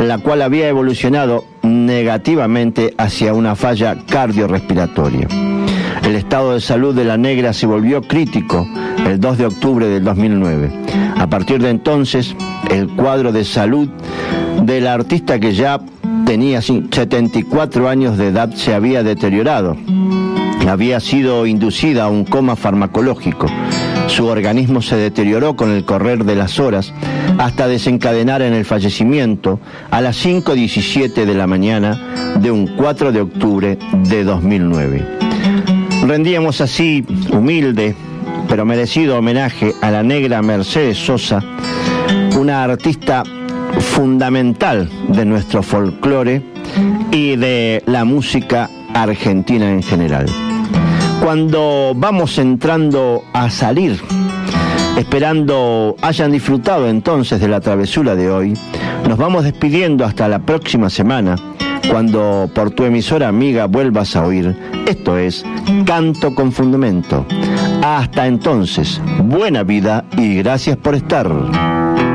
la cual había evolucionado negativamente hacia una falla cardiorrespiratoria. El estado de salud de la negra se volvió crítico el 2 de octubre del 2009. A partir de entonces, el cuadro de salud de la artista, que ya tenía 74 años de edad, se había deteriorado. Había sido inducida a un coma farmacológico. Su organismo se deterioró con el correr de las horas hasta desencadenar en el fallecimiento a las 5:17 de la mañana de un 4 de octubre de 2009. Rendíamos así humilde pero merecido homenaje a la negra Mercedes Sosa, una artista fundamental de nuestro folclore y de la música argentina en general. Cuando vamos entrando a salir, esperando hayan disfrutado entonces de la travesura de hoy, nos vamos despidiendo hasta la próxima semana, cuando por tu emisora amiga vuelvas a oír. Esto es Canto con Fundamento. Hasta entonces, buena vida y gracias por estar.